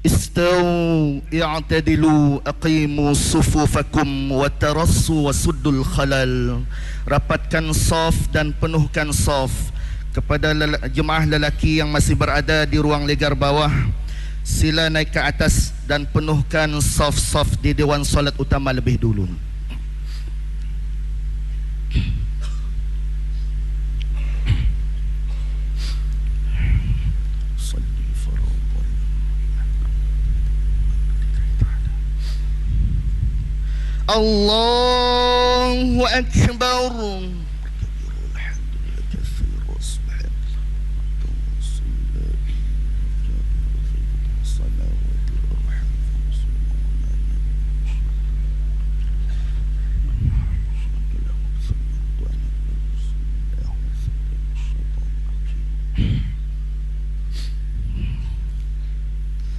Istau i'tadilu aqimu sufufakum wa tarassu wa suddul khalal. Rapatkan saf dan penuhkan saf. Kepada jemaah lelaki yang masih berada di ruang legar bawah, sila naik ke atas dan penuhkan saf-saf di dewan solat utama lebih dulu. Allahu Akbar.